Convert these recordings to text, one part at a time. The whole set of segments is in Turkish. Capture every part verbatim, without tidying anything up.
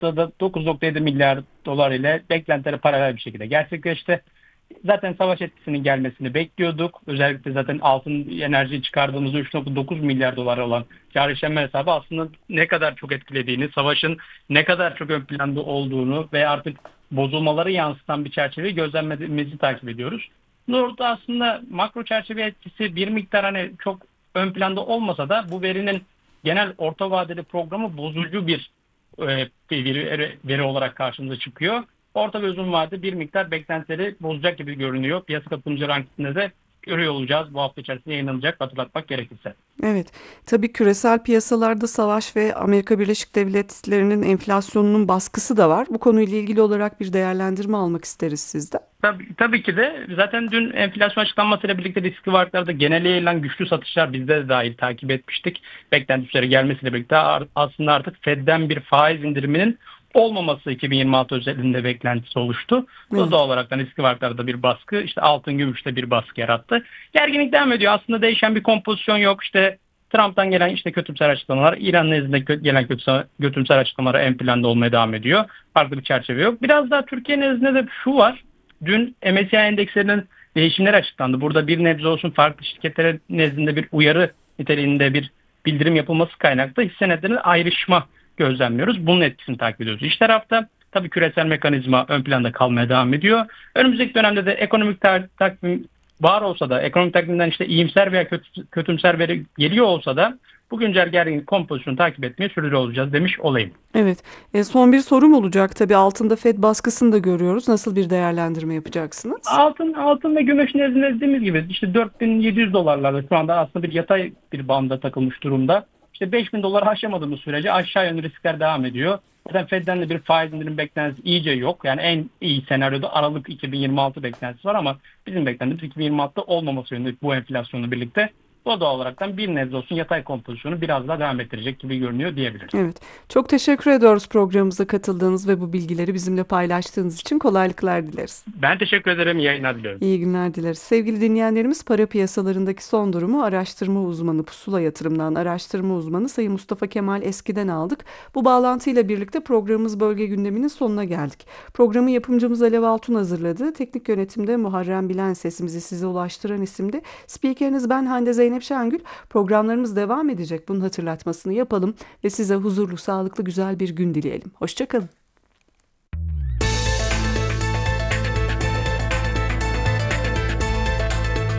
nokta dokuz nokta yedi milyar dolar ile beklentileri paralel bir şekilde gerçekleşti. Zaten savaş etkisinin gelmesini bekliyorduk. Özellikle zaten altın enerjiyi çıkardığımızda üç nokta dokuz milyar dolar olan kar işlem hesabı aslında ne kadar çok etkilediğini, savaşın ne kadar çok ön planda olduğunu ve artık bozulmaları yansıtan bir çerçeveyi gözlemlediğimizi takip ediyoruz. Burada aslında makro çerçeve etkisi bir miktar hani çok ön planda olmasa da bu verinin genel orta vadeli programı bozucu bir e, veri, veri olarak karşımıza çıkıyor. Orta ve uzun vadede bir miktar beklentileri bozacak gibi görünüyor. Piyasa katılımcıları anketinde de görüyor olacağız. Bu hafta içerisinde yayınlanacak, hatırlatmak gerekirse. Evet, tabii küresel piyasalarda savaş ve Amerika Birleşik Devletleri'nin enflasyonunun baskısı da var. Bu konuyla ilgili olarak bir değerlendirme almak isteriz sizden. Tabii, tabii ki de zaten dün enflasyon açıklanmasıyla birlikte riskli varlıklarda genel yayılan güçlü satışlar bizde de dahil takip etmiştik. Beklenti üzeri gelmesiyle birlikte aslında artık Fed'den bir faiz indiriminin olmaması iki bin yirmi altı özelinde beklentisi oluştu. Bu Evet. doğal olarak da riskli varlıklarda bir baskı, işte altın gümüşte bir baskı yarattı. Gerginlik devam ediyor. Aslında değişen bir kompozisyon yok. İşte Trump'tan gelen işte kötümser açıklamalar, İran nezdinde gelen kötümser açıklamalar en planda olmaya devam ediyor. Farklı bir çerçeve yok. Biraz daha Türkiye nezdinde de şu var. Dün M S C I endekslerinin değişimleri açıklandı. Burada bir nebze olsun farklı şirketlerin nezdinde bir uyarı niteliğinde bir bildirim yapılması kaynaklı hisse senetlerinin ayrışma gözlemliyoruz. Bunun etkisini takip ediyoruz. İç tarafta tabii küresel mekanizma ön planda kalmaya devam ediyor. Önümüzdeki dönemde de ekonomik takvim var olsa da, ekonomik takvimden işte iyimser veya kötü, kötümser veri geliyor olsa da bu güncel gerginlik kompozisyonu takip etmeye sürdürüyor olacağız demiş olayım. Evet. E, son bir sorum olacak. Tabii altında Fed baskısını da görüyoruz. Nasıl bir değerlendirme yapacaksınız? Altın, altın ve gümüş nezdinde dediğimiz gibi işte dört bin yedi yüz dolarlarda şu anda aslında bir yatay bir banda takılmış durumda. İşte beş bin doları aşamadığımız sürece aşağı yönlü riskler devam ediyor. Zaten Fed'den de bir faiz indirim beklentisi iyice yok. Yani en iyi senaryoda Aralık iki bin yirmi altı beklentisi var ama bizim beklentimiz iki bin yirmi altıda olmaması yönünde bu enflasyonla birlikte. O doğal olaraktan bir nebze olsun yatay kompozisyonu biraz daha devam ettirecek gibi görünüyor diyebiliriz. Evet. Çok teşekkür ediyoruz programımıza katıldığınız ve bu bilgileri bizimle paylaştığınız için. Kolaylıklar dileriz. Ben teşekkür ederim. İyi yayınlar diliyorum. İyi günler dileriz. Sevgili dinleyenlerimiz, para piyasalarındaki son durumu araştırma uzmanı, Pusula Yatırım'dan araştırma uzmanı Sayın Mustafa Kemal Eski'den aldık. Bu bağlantıyla birlikte programımız Bölge Gündemi'nin sonuna geldik. Programı yapımcımız Alev Altun hazırladı. Teknik yönetimde Muharrem Bilen, sesimizi size ulaştıran isimdi. Spikeriniz ben Hande Zeynep Şengül. Programlarımız devam edecek. Bunun hatırlatmasını yapalım ve size huzurlu, sağlıklı, güzel bir gün dileyelim. Hoşçakalın.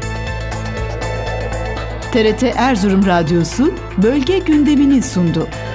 T R T Erzurum Radyosu Bölge Gündemi'ni sundu.